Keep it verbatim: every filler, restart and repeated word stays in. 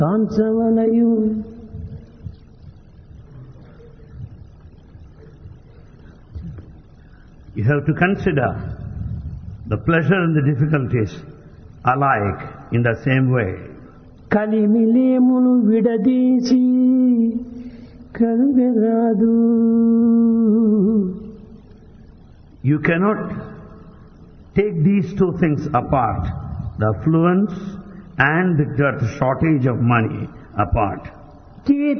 కాంచవలయు You have to consider the pleasure and the difficulties alike in the same way. కలిమిలేమును విడదీసి కలుగరాదు. You cannot take these two things apart, the affluence and the shortage of money apart.